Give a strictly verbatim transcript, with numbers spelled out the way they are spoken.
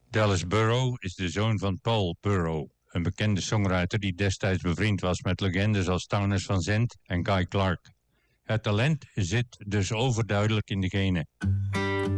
Dallas Burrow is de zoon van Paul Burrow, een bekende songwriter die destijds bevriend was met legendes als Townes van Zandt en Guy Clark. Het talent zit dus overduidelijk in de genen.